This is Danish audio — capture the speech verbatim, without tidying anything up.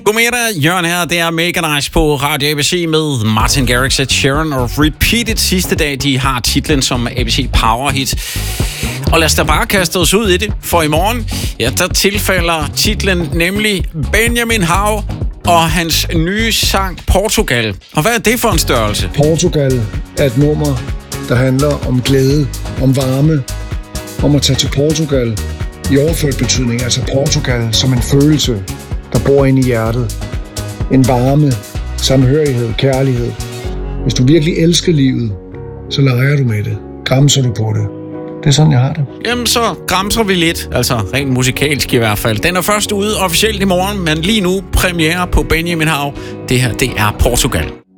Godmiddag, Jørgen her. Det er Mega Nice på Radio A B C med Martin Garrix, Ed Sheeran og Repeat It. Sidste dag, de har titlen som A B C Power Hit. Og lad os da bare kaste os ud i det, for i morgen, ja, der tilfælder titlen nemlig Benjamin Hav og hans nye sang Portugal. Og hvad er det for en størrelse? Portugal er et nummer, der handler om glæde, om varme, om at tage til Portugal i overført betydning. Altså Portugal som en følelse, der bor inde i hjertet. En varme, samhørighed, kærlighed. Hvis du virkelig elsker livet, så leger du med det. Gramser du på det. Det er sådan, jeg har det. Jamen, så gramser vi lidt. Altså, rent musikalsk i hvert fald. Den er først ude officielt i morgen, men lige nu premiere på Benjamin Hav. Det her, det er Portugal.